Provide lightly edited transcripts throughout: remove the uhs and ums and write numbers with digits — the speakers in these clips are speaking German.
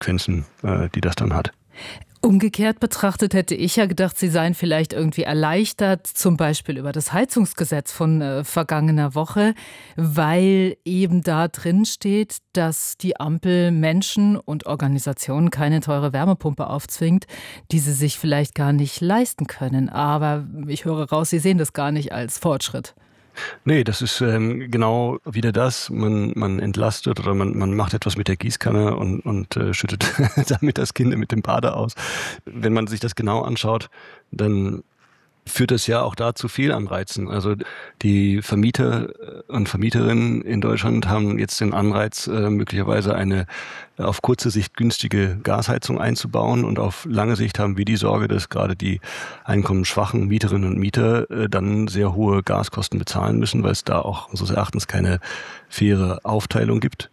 Konsequenzen, die das dann hat. Umgekehrt betrachtet hätte ich ja gedacht, Sie seien vielleicht irgendwie erleichtert, zum Beispiel über das Heizungsgesetz von vergangener Woche, weil eben da drin steht, dass die Ampel Menschen und Organisationen keine teure Wärmepumpe aufzwingt, die sie sich vielleicht gar nicht leisten können. Aber ich höre raus, Sie sehen das gar nicht als Fortschritt. Nee, das ist genau wieder das. Man entlastet oder man macht etwas mit der Gießkanne und schüttet damit das Kind mit dem Bade aus. Wenn man sich das genau anschaut, dann führt es ja auch da zu Fehlanreizen. Also die Vermieter und Vermieterinnen in Deutschland haben jetzt den Anreiz, möglicherweise eine auf kurze Sicht günstige Gasheizung einzubauen. Und auf lange Sicht haben wir die Sorge, dass gerade die einkommensschwachen Mieterinnen und Mieter dann sehr hohe Gaskosten bezahlen müssen, weil es da auch unseres Erachtens keine faire Aufteilung gibt.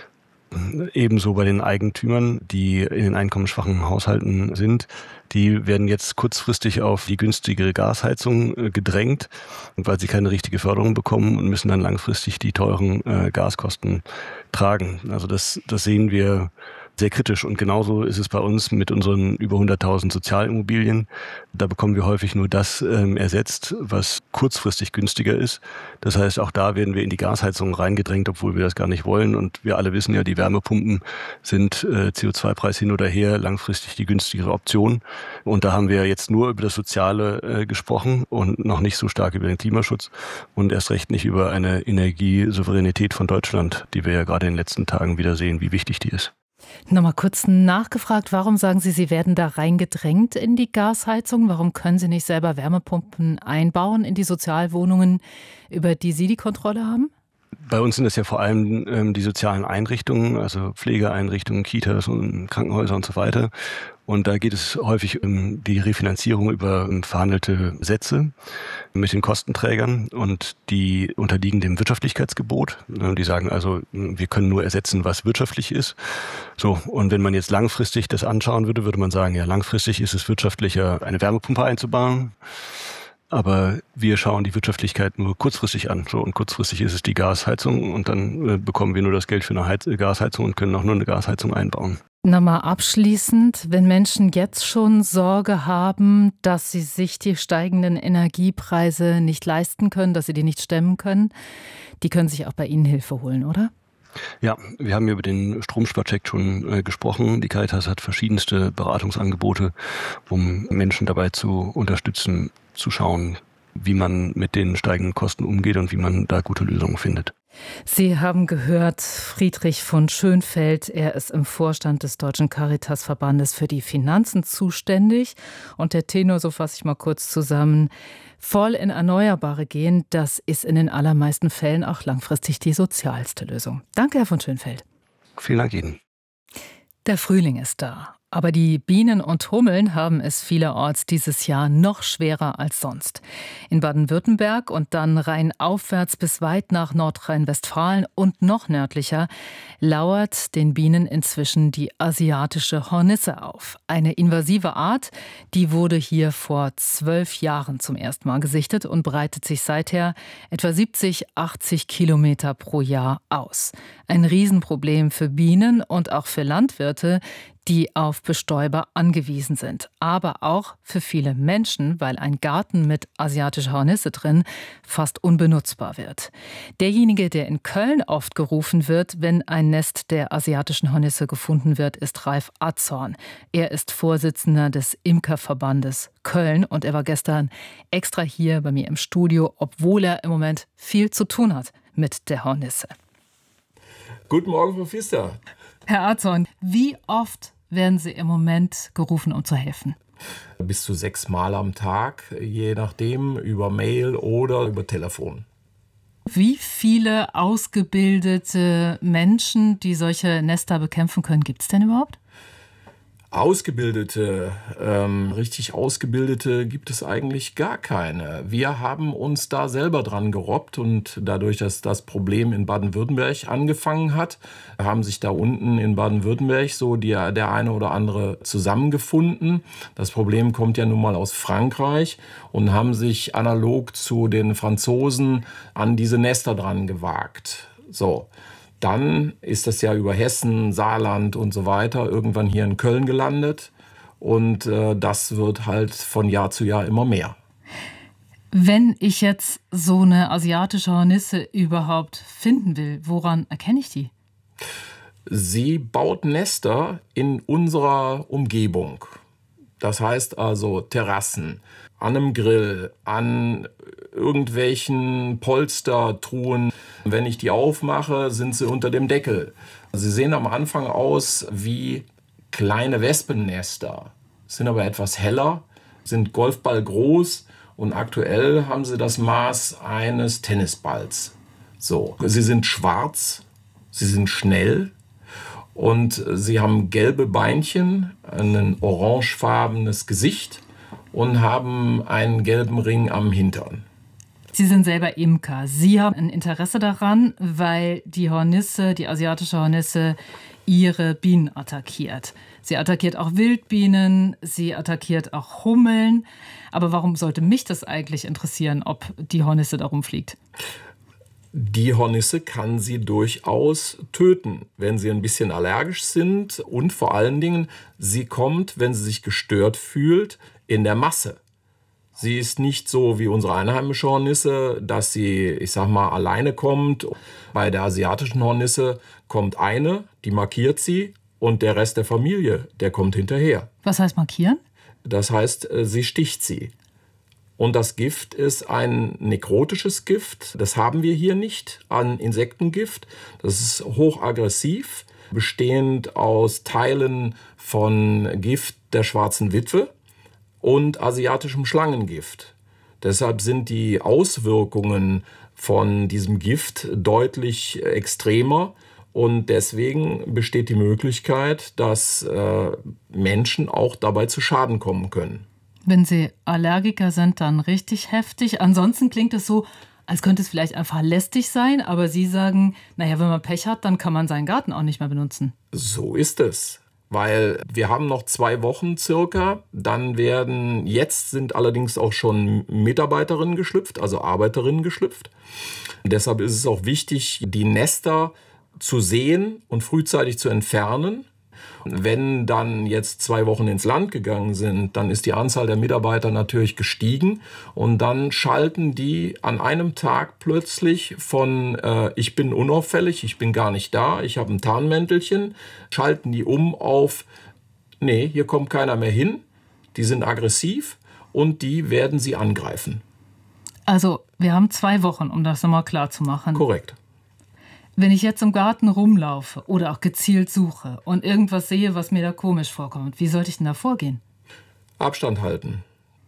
Ebenso bei den Eigentümern, die in den einkommensschwachen Haushalten sind. Die werden jetzt kurzfristig auf die günstigere Gasheizung gedrängt, weil sie keine richtige Förderung bekommen und müssen dann langfristig die teuren Gaskosten tragen. Also das sehen wir sehr kritisch. Und genauso ist es bei uns mit unseren über 100.000 Sozialimmobilien. Da bekommen wir häufig nur das ersetzt, was kurzfristig günstiger ist. Das heißt, auch da werden wir in die Gasheizung reingedrängt, obwohl wir das gar nicht wollen. Und wir alle wissen ja, die Wärmepumpen sind CO2-Preis hin oder her langfristig die günstigere Option. Und da haben wir jetzt nur über das Soziale gesprochen und noch nicht so stark über den Klimaschutz und erst recht nicht über eine Energiesouveränität von Deutschland, die wir ja gerade in den letzten Tagen wieder sehen, wie wichtig die ist. Nochmal kurz nachgefragt, warum sagen Sie, Sie werden da reingedrängt in die Gasheizung? Warum können Sie nicht selber Wärmepumpen einbauen in die Sozialwohnungen, über die Sie die Kontrolle haben? Bei uns sind das ja vor allem die sozialen Einrichtungen, also Pflegeeinrichtungen, Kitas und Krankenhäuser und so weiter. Und da geht es häufig um die Refinanzierung über verhandelte Sätze mit den Kostenträgern und die unterliegen dem Wirtschaftlichkeitsgebot. Die sagen also, wir können nur ersetzen, was wirtschaftlich ist. So, und wenn man jetzt langfristig das anschauen würde, würde man sagen, ja, langfristig ist es wirtschaftlicher, eine Wärmepumpe einzubauen. Aber wir schauen die Wirtschaftlichkeit nur kurzfristig an. So, und kurzfristig ist es die Gasheizung und dann bekommen wir nur das Geld für eine Gasheizung und können auch nur eine Gasheizung einbauen. Nochmal abschließend, wenn Menschen jetzt schon Sorge haben, dass sie sich die steigenden Energiepreise nicht leisten können, dass sie die nicht stemmen können, die können sich auch bei Ihnen Hilfe holen, oder? Ja, wir haben über den Stromsparcheck schon gesprochen. Die Caritas hat verschiedenste Beratungsangebote, um Menschen dabei zu unterstützen, zu schauen, wie man mit den steigenden Kosten umgeht und wie man da gute Lösungen findet. Sie haben gehört, Friedrich von Schönfeld, er ist im Vorstand des Deutschen Caritas-Verbandes für die Finanzen zuständig. Und der Tenor, so fasse ich mal kurz zusammen, voll in Erneuerbare gehen, das ist in den allermeisten Fällen auch langfristig die sozialste Lösung. Danke, Herr von Schönfeld. Vielen Dank Ihnen. Der Frühling ist da. Aber die Bienen und Hummeln haben es vielerorts dieses Jahr noch schwerer als sonst. In Baden-Württemberg und dann rheinaufwärts bis weit nach Nordrhein-Westfalen und noch nördlicher lauert den Bienen inzwischen die asiatische Hornisse auf. Eine invasive Art, die wurde hier vor 12 Jahren zum ersten Mal gesichtet und breitet sich seither etwa 70, 80 Kilometer pro Jahr aus. Ein Riesenproblem für Bienen und auch für Landwirte, die auf Bestäuber angewiesen sind. Aber auch für viele Menschen, weil ein Garten mit asiatischer Hornisse drin fast unbenutzbar wird. Derjenige, der in Köln oft gerufen wird, wenn ein Nest der asiatischen Hornisse gefunden wird, ist Ralf Azorn. Er ist Vorsitzender des Imkerverbandes Köln und er war gestern extra hier bei mir im Studio, obwohl er im Moment viel zu tun hat mit der Hornisse. Guten Morgen, Frau Pfister. Herr Azorn, wie oft werden Sie im Moment gerufen, um zu helfen? Bis zu 6 Mal am Tag, je nachdem, über Mail oder über Telefon. Wie viele ausgebildete Menschen, die solche Nester bekämpfen können, gibt es denn überhaupt? Ausgebildete, richtig Ausgebildete gibt es eigentlich gar keine. Wir haben uns da selber dran gerobbt und dadurch, dass das Problem in Baden-Württemberg angefangen hat, haben sich da unten in Baden-Württemberg so der eine oder andere zusammengefunden. Das Problem kommt ja nun mal aus Frankreich und haben sich analog zu den Franzosen an diese Nester dran gewagt. So. Dann ist das ja über Hessen, Saarland und so weiter irgendwann hier in Köln gelandet. Und das wird halt von Jahr zu Jahr immer mehr. Wenn ich jetzt so eine asiatische Hornisse überhaupt finden will, woran erkenne ich die? Sie baut Nester in unserer Umgebung. Das heißt also Terrassen, an einem Grill, an irgendwelchen Polstertruhen. Wenn ich die aufmache, sind sie unter dem Deckel. Sie sehen am Anfang aus wie kleine Wespennester, sind aber etwas heller, sind Golfball groß und aktuell haben sie das Maß eines Tennisballs. So, sie sind schwarz, sie sind schnell und sie haben gelbe Beinchen, ein orangefarbenes Gesicht und haben einen gelben Ring am Hintern. Sie sind selber Imker. Sie haben ein Interesse daran, weil die Hornisse, die asiatische Hornisse, ihre Bienen attackiert. Sie attackiert auch Wildbienen, sie attackiert auch Hummeln. Aber warum sollte mich das eigentlich interessieren, ob die Hornisse da rumfliegt? Die Hornisse kann sie durchaus töten, wenn sie ein bisschen allergisch sind. Und vor allen Dingen, sie kommt, wenn sie sich gestört fühlt, in der Masse. Sie ist nicht so wie unsere einheimische Hornisse, dass sie, ich sag mal, alleine kommt. Bei der asiatischen Hornisse kommt eine, die markiert sie und der Rest der Familie, der kommt hinterher. Was heißt markieren? Das heißt, sie sticht sie. Und das Gift ist ein nekrotisches Gift. Das haben wir hier nicht an Insektengift. Das ist hochaggressiv, bestehend aus Teilen von Gift der schwarzen Witwe und asiatischem Schlangengift. Deshalb sind die Auswirkungen von diesem Gift deutlich extremer und deswegen besteht die Möglichkeit, dass Menschen auch dabei zu Schaden kommen können. Wenn Sie Allergiker sind, dann richtig heftig. Ansonsten klingt es so, als könnte es vielleicht einfach lästig sein, aber Sie sagen, naja, wenn man Pech hat, dann kann man seinen Garten auch nicht mehr benutzen. So ist es. Weil wir haben noch 2 Wochen circa, jetzt sind allerdings auch schon Mitarbeiterinnen geschlüpft, also Arbeiterinnen geschlüpft. Deshalb ist es auch wichtig, die Nester zu sehen und frühzeitig zu entfernen. Wenn dann jetzt 2 Wochen ins Land gegangen sind, dann ist die Anzahl der Mitarbeiter natürlich gestiegen und dann schalten die an einem Tag plötzlich von ich bin unauffällig, ich bin gar nicht da, ich habe ein Tarnmäntelchen, schalten die um auf nee, hier kommt keiner mehr hin, die sind aggressiv und die werden sie angreifen. Also wir haben 2 Wochen, um das nochmal klar zu machen. Korrekt. Wenn ich jetzt im Garten rumlaufe oder auch gezielt suche und irgendwas sehe, was mir da komisch vorkommt, wie sollte ich denn da vorgehen? Abstand halten.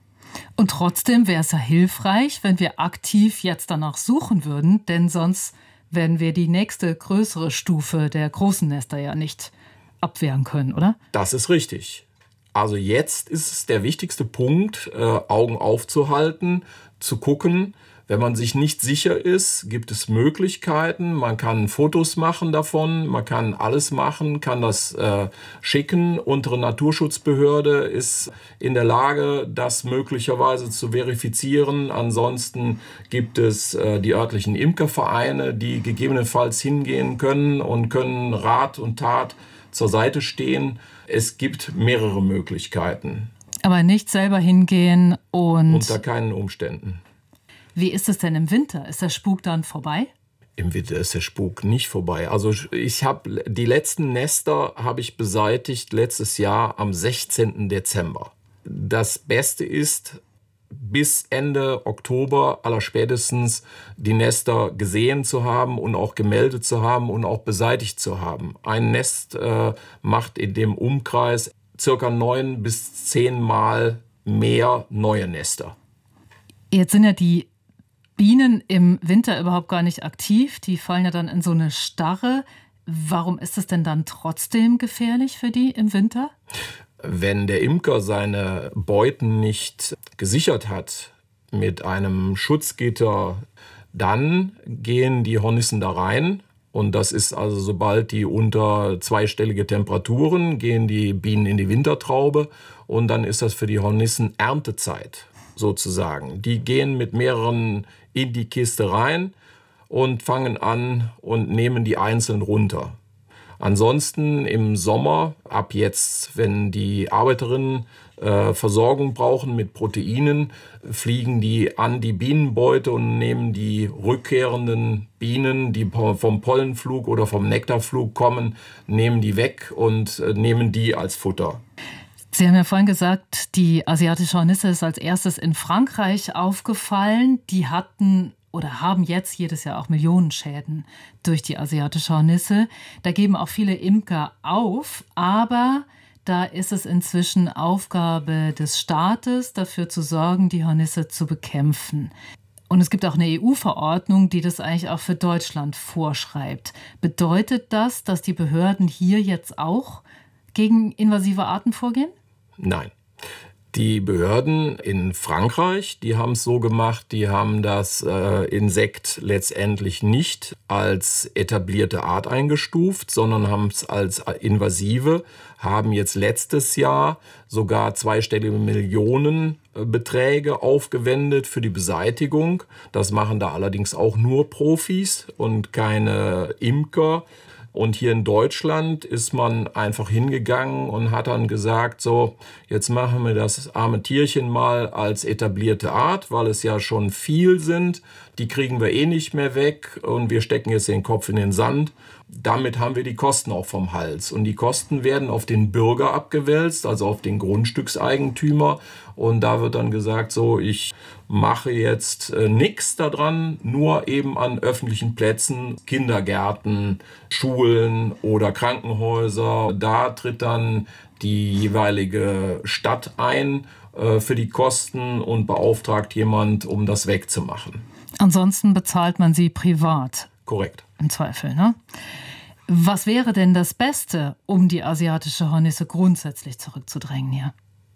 Und trotzdem wäre es ja hilfreich, wenn wir aktiv jetzt danach suchen würden, denn sonst werden wir die nächste größere Stufe der großen Nester ja nicht abwehren können, oder? Das ist richtig. Also jetzt ist es der wichtigste Punkt, Augen aufzuhalten, zu gucken. Wenn man sich nicht sicher ist, gibt es Möglichkeiten. Man kann Fotos machen davon, man kann alles machen, kann das schicken. Unsere Naturschutzbehörde ist in der Lage, das möglicherweise zu verifizieren. Ansonsten gibt es die örtlichen Imkervereine, die gegebenenfalls hingehen können und können Rat und Tat zur Seite stehen. Es gibt mehrere Möglichkeiten. Aber nicht selber hingehen und... Unter keinen Umständen. Wie ist es denn im Winter? Ist der Spuk dann vorbei? Im Winter ist der Spuk nicht vorbei. Also ich habe die letzten Nester habe ich beseitigt letztes Jahr am 16. Dezember. Das Beste ist, bis Ende Oktober allerspätestens die Nester gesehen zu haben und auch gemeldet zu haben und auch beseitigt zu haben. Ein Nest macht in dem Umkreis ca. 9 bis 10 Mal mehr neue Nester. Jetzt sind ja die Bienen im Winter überhaupt gar nicht aktiv. Die fallen ja dann in so eine Starre. Warum ist es denn dann trotzdem gefährlich für die im Winter? Wenn der Imker seine Beuten nicht gesichert hat mit einem Schutzgitter, dann gehen die Hornissen da rein. Und das ist also, sobald die unter zweistellige Temperaturen, gehen die Bienen in die Wintertraube. Und dann ist das für die Hornissen Erntezeit sozusagen. Die gehen mit mehreren in die Kiste rein und fangen an und nehmen die einzeln runter. Ansonsten im Sommer, ab jetzt, wenn die Arbeiterinnen Versorgung brauchen mit Proteinen, fliegen die an die Bienenbeute und nehmen die rückkehrenden Bienen, die vom Pollenflug oder vom Nektarflug kommen, nehmen die weg und nehmen die als Futter. Sie haben ja vorhin gesagt, die asiatische Hornisse ist als erstes in Frankreich aufgefallen. Die hatten oder haben jetzt jedes Jahr auch Millionenschäden durch die asiatische Hornisse. Da geben auch viele Imker auf, aber da ist es inzwischen Aufgabe des Staates, dafür zu sorgen, die Hornisse zu bekämpfen. Und es gibt auch eine EU-Verordnung, die das eigentlich auch für Deutschland vorschreibt. Bedeutet das, dass die Behörden hier jetzt auch gegen invasive Arten vorgehen? Nein. Die Behörden in Frankreich, die haben es so gemacht, die haben das Insekt letztendlich nicht als etablierte Art eingestuft, sondern haben es als invasive, haben jetzt letztes Jahr sogar zweistellige Millionenbeträge aufgewendet für die Beseitigung. Das machen da allerdings auch nur Profis und keine Imker. Und hier in Deutschland ist man einfach hingegangen und hat dann gesagt, so, jetzt machen wir das arme Tierchen mal als etablierte Art, weil es ja schon viel sind. Die kriegen wir eh nicht mehr weg und wir stecken jetzt den Kopf in den Sand. Damit haben wir die Kosten auch vom Hals. Und die Kosten werden auf den Bürger abgewälzt, also auf den Grundstückseigentümer. Und da wird dann gesagt, so, ich mache jetzt nichts daran, nur eben an öffentlichen Plätzen, Kindergärten, Schulen oder Krankenhäuser. Da tritt dann die jeweilige Stadt ein für die Kosten und beauftragt jemand, um das wegzumachen. Ansonsten bezahlt man sie privat. Korrekt. Im Zweifel, ne? Was wäre denn das Beste, um die asiatische Hornisse grundsätzlich zurückzudrängen hier?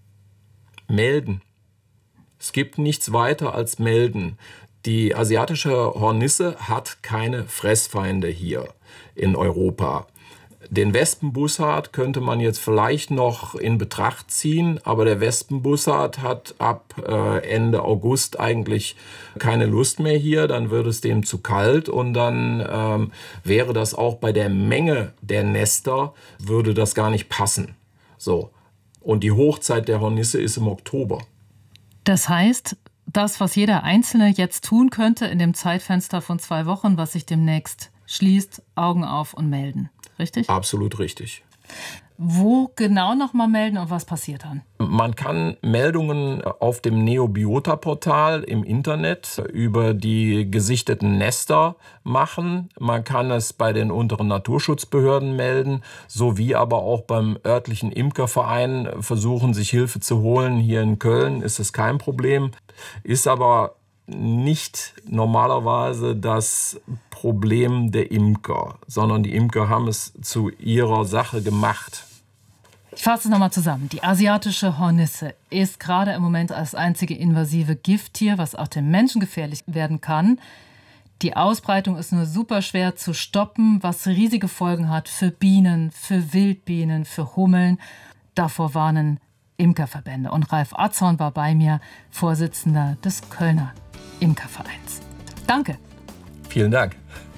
Melden. Es gibt nichts weiter als melden. Die asiatische Hornisse hat keine Fressfeinde hier in Europa. Den Wespenbussard könnte man jetzt vielleicht noch in Betracht ziehen, aber der Wespenbussard hat ab Ende August eigentlich keine Lust mehr hier, dann wird es dem zu kalt und dann wäre das auch bei der Menge der Nester, würde das gar nicht passen. So. Und die Hochzeit der Hornisse ist im Oktober. Das heißt, das, was jeder Einzelne jetzt tun könnte in dem Zeitfenster von 2 Wochen, was sich demnächst schließt, Augen auf und melden. Richtig? Absolut richtig. Wo genau nochmal melden und was passiert dann? Man kann Meldungen auf dem Neobiota-Portal im Internet über die gesichteten Nester machen. Man kann es bei den unteren Naturschutzbehörden melden, sowie aber auch beim örtlichen Imkerverein versuchen, sich Hilfe zu holen. Hier in Köln ist es kein Problem, ist aber nicht normalerweise das Problem der Imker, sondern die Imker haben es zu ihrer Sache gemacht. Ich fasse es nochmal zusammen. Die asiatische Hornisse ist gerade im Moment als einzige invasive Gifttier, was auch dem Menschen gefährlich werden kann. Die Ausbreitung ist nur super schwer zu stoppen, was riesige Folgen hat für Bienen, für Wildbienen, für Hummeln. Davor warnen Imkerverbände. Und Ralf Atzorn war bei mir, Vorsitzender des Kölner Imkervereins. Danke. Vielen Dank.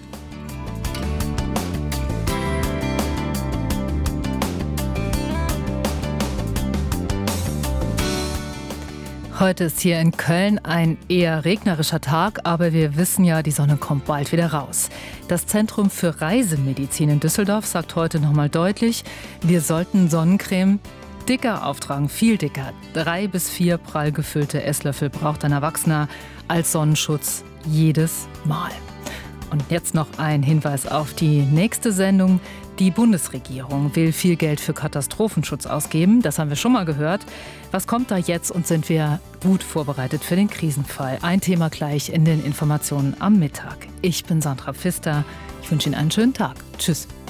Heute ist hier in Köln ein eher regnerischer Tag, aber wir wissen ja, die Sonne kommt bald wieder raus. Das Zentrum für Reisemedizin in Düsseldorf sagt heute nochmal deutlich, wir sollten Sonnencreme dicker auftragen, viel dicker. 3 bis 4 prall gefüllte Esslöffel braucht ein Erwachsener als Sonnenschutz jedes Mal. Und jetzt noch ein Hinweis auf die nächste Sendung. Die Bundesregierung will viel Geld für Katastrophenschutz ausgeben. Das haben wir schon mal gehört. Was kommt da jetzt und sind wir gut vorbereitet für den Krisenfall? Ein Thema gleich in den Informationen am Mittag. Ich bin Sandra Pfister. Ich wünsche Ihnen einen schönen Tag. Tschüss.